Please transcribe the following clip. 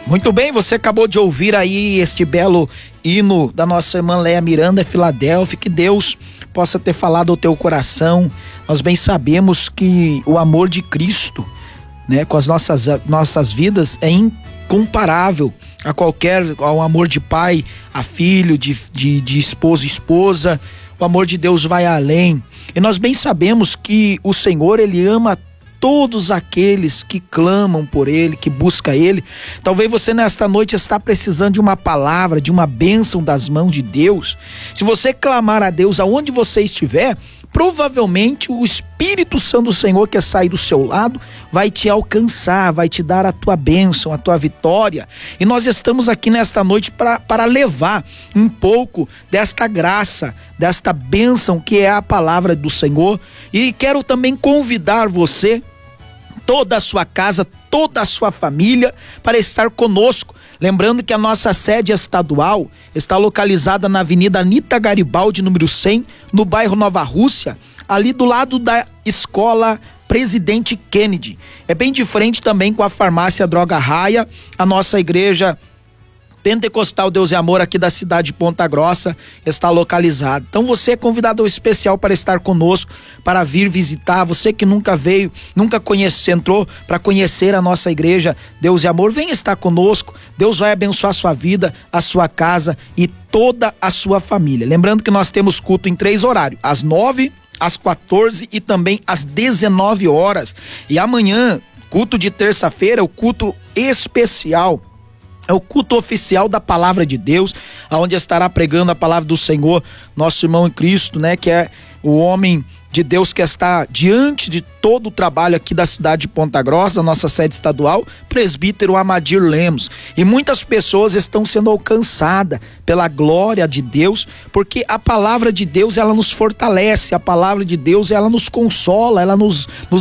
Muito bem, você acabou de ouvir aí este belo hino da nossa irmã Léa Miranda, Filadélfia. Que Deus possa ter falado ao teu coração. Nós bem sabemos que o amor de Cristo, né, com as nossas vidas é incomparável ao amor de pai a filho, de esposo e esposa. O amor de Deus vai além. E nós bem sabemos que o Senhor, Ele ama todos aqueles que clamam por Ele, que buscam Ele. Talvez você nesta noite está precisando de uma palavra, de uma bênção das mãos de Deus. Se você clamar a Deus aonde você estiver, provavelmente o Espírito Santo do Senhor que sair do seu lado vai te alcançar, vai te dar a tua bênção, a tua vitória. E nós estamos aqui nesta noite para levar um pouco desta graça, desta bênção que é a palavra do Senhor. E quero também convidar você, toda a sua casa, toda a sua família, para estar conosco. Lembrando que a nossa sede estadual está localizada na Avenida Anita Garibaldi, número 100, no bairro Nova Rússia, ali do lado da Escola Presidente Kennedy. É bem diferente também com a farmácia Droga Raia, a nossa igreja Pentecostal Deus e Amor aqui da cidade de Ponta Grossa está localizado. Então você é convidado especial para estar conosco, para vir visitar. Você que nunca veio, nunca entrou para conhecer a nossa igreja Deus e Amor, venha estar conosco. Deus vai abençoar a sua vida, a sua casa e toda a sua família. Lembrando que nós temos culto em 3 horários, às 9, às 14 e também às 19 horas. E amanhã, culto de terça-feira, o culto especial, é o culto oficial da palavra de Deus, aonde estará pregando a palavra do Senhor, nosso irmão em Cristo, né? Que é o homem de Deus que está diante de todo o trabalho aqui da cidade de Ponta Grossa, nossa sede estadual, presbítero Amadir Lemos. E muitas pessoas estão sendo alcançadas pela glória de Deus, porque a palavra de Deus, ela nos fortalece, a palavra de Deus, ela nos consola, ela nos